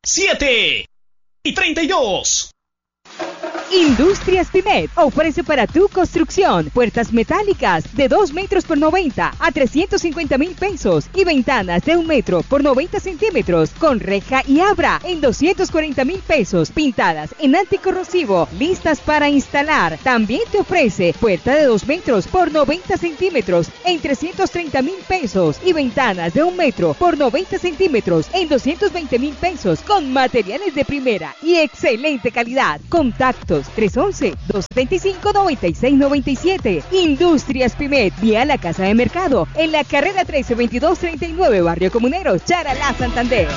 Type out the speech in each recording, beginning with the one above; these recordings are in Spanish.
7:32. Industrias Pimet ofrece para tu construcción puertas metálicas de 2 metros por 90 a 350,000 pesos y ventanas de 1 metro por 90 centímetros con reja y abra en 240,000 pesos, pintadas en anticorrosivo, listas para instalar. También te ofrece puerta de 2 metros por 90 centímetros en 330,000 pesos y ventanas de 1 metro por 90 centímetros en 220,000 pesos con materiales de primera y excelente calidad. Contactos 311-225-9697. Industrias Pimet, vía la Casa de Mercado, en la carrera 132239, Barrio Comunero, Charalá, Santander.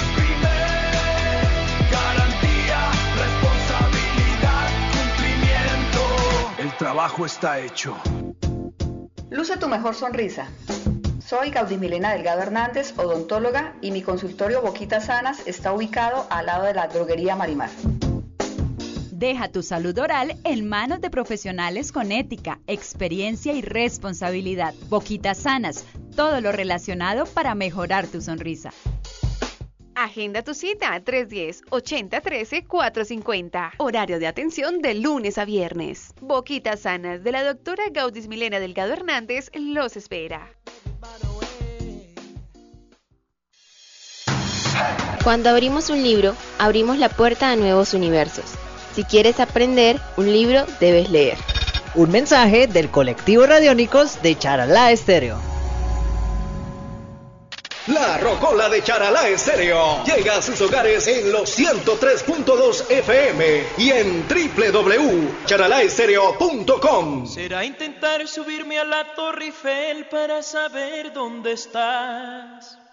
Garantía, responsabilidad, cumplimiento. El trabajo está hecho. Luce tu mejor sonrisa. Soy Gaudimilena Delgado Hernández, odontóloga, y mi consultorio Boquitas Sanas está ubicado al lado de la droguería Marimar. Deja tu salud oral en manos de profesionales con ética, experiencia y responsabilidad. Boquitas Sanas, todo lo relacionado para mejorar tu sonrisa. Agenda tu cita 310-8013-450. Horario de atención de lunes a viernes. Boquitas Sanas de la doctora Gaudismilena Delgado Hernández los espera. Cuando abrimos un libro, abrimos la puerta a nuevos universos. Si quieres aprender, un libro debes leer. Un mensaje del colectivo Radiónicos de Charalá Estéreo. La Rocola de Charalá Estéreo llega a sus hogares en los 103.2 FM y en www.charalaestereo.com. Será intentar subirme a la Torre Eiffel para saber dónde estás.